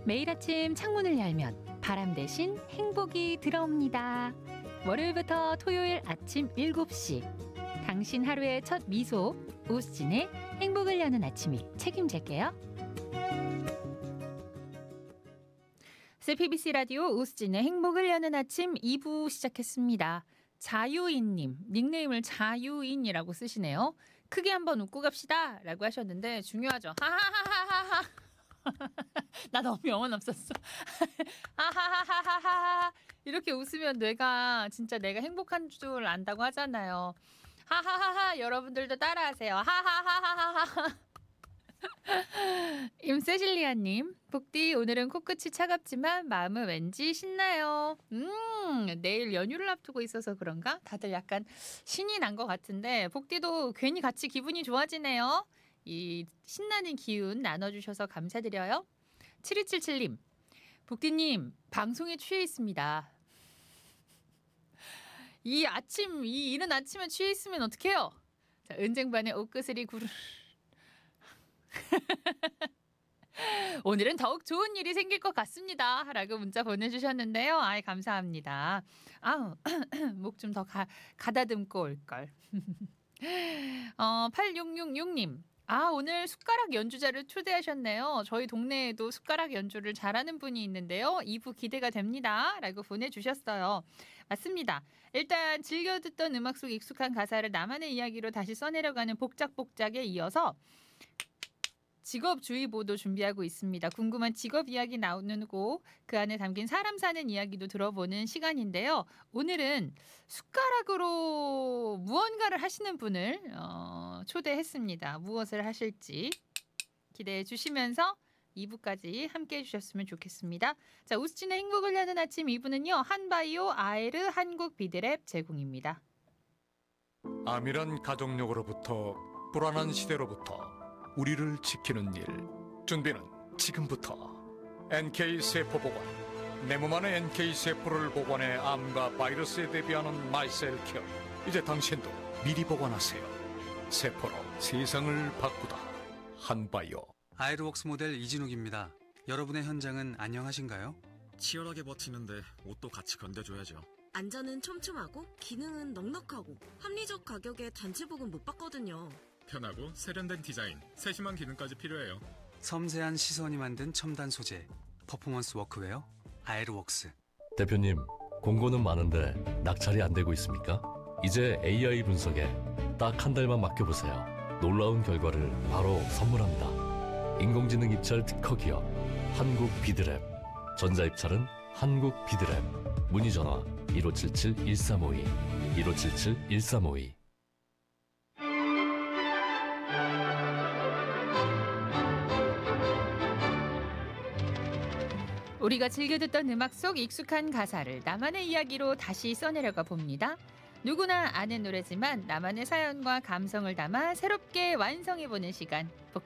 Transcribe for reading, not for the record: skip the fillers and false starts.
매일 아침 창문을 열면 바람 대신 행복이 들어옵니다. 월요일부터 토요일 아침 7시 당신 하루의 첫 미소 오수진의 행복을 여는 아침이 책임질게요. CBC 라디오 오수진의 행복을 여는 아침 2부 시작했습니다. 자유인님, 닉네임을 자유인이라고 쓰시네요. 크게 한번 웃고 갑시다 라고 하셨는데 중요하죠. 하하하하하. 나 너무 영혼 없었어. 하하하하하. 이렇게 웃으면 진짜 내가 행복한 줄 안다고 하잖아요. 하하하하. 여러분들도 따라하세요. 하하하하하. 임세실리아님, 복디 오늘은 코끝이 차갑지만 마음은 왠지 신나요. 내일 연휴를 앞두고 있어서 그런가? 다들 약간 신이 난 것 같은데 복디도 괜히 같이 기분이 좋아지네요. 이 신나는 기운 나눠주셔서 감사드려요. 7277님, 복디님 방송에 취해 있습니다. 이 이른 아침에 취해 있으면 어떡해요? 자, 은쟁반의 옷구슬이 구르. 오늘은 더욱 좋은 일이 생길 것 같습니다 라고 문자 보내주셨는데요. 아이 감사합니다. 아우 목 좀 더 가다듬고 올걸. 8666님, 오늘 숟가락 연주자를 초대하셨네요. 저희 동네에도 숟가락 연주를 잘하는 분이 있는데요. 2부 기대가 됩니다 라고 보내주셨어요. 맞습니다. 일단 즐겨 듣던 음악 속 익숙한 가사를 나만의 이야기로 다시 써내려가는 복작복작에 이어서 직업주의보도 준비하고 있습니다. 궁금한 직업 이야기 나오는 곡, 그 안에 담긴 사람 사는 이야기도 들어보는 시간인데요. 오늘은 숟가락으로 무언가를 하시는 분을 초대했습니다. 무엇을 하실지 기대해 주시면서 2부까지 함께해 주셨으면 좋겠습니다. 자, 오수진의 행복을 여는 아침 2부는요. 한바이오 아에르 한국 비드랩 제공입니다. 암이란 가족력으로부터 불안한 시대로부터 우리를 지키는 일, 준비는 지금부터. NK세포보관, 내 몸 안에 NK세포를 보관해 암과 바이러스에 대비하는 마이셀케어. 이제 당신도 미리 보관하세요. 세포로 세상을 바꾸다. 한바이오. 아이르웍스 모델 이진욱입니다. 여러분의 현장은 안녕하신가요? 치열하게 버티는데 옷도 같이 견뎌줘야죠. 안전은 촘촘하고 기능은 넉넉하고 합리적 가격에 단체복은 못 받거든요. 편하고 세련된 디자인, 세심한 기능까지 필요해요. 섬세한 시선이 만든 첨단 소재, 퍼포먼스 워크웨어 아이르웍스. 대표님, 공고는 많은데 낙찰이 안 되고 있습니까? 이제 AI 분석에 딱 한 달만 맡겨보세요. 놀라운 결과를 바로 선물합니다. 인공지능 입찰 특허 기업 한국 비드랩. 전자입찰은 한국 비드랩. 문의 전화 1577-1352 1577-1352. 우리가 즐겨 듣던 음악 속 익숙한 가사를 나만의 이야기로 다시 써내려가 봅니다. 누구나 아는 노래지만 나만의 사연과 감성을 담아 새롭게 완성해보는 시간.